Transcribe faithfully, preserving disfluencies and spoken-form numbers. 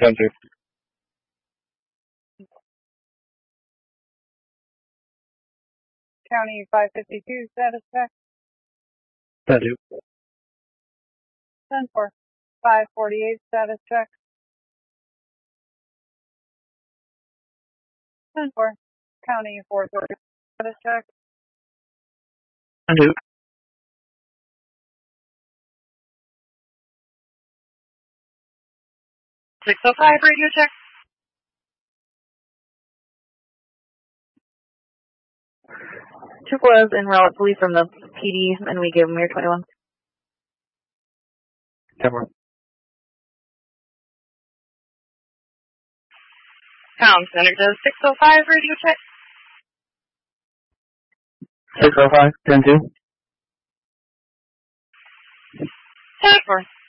ten two. County five fifty-two, status check. ten two. ten four. five forty-eight, status check. ten four. County four thirty, status check. ten two. six oh five, radio check. Two was en route police from the P D, and we gave them your twenty-one. ten four. Pound Center does six oh five, radio check. six oh five, ten two. ten four.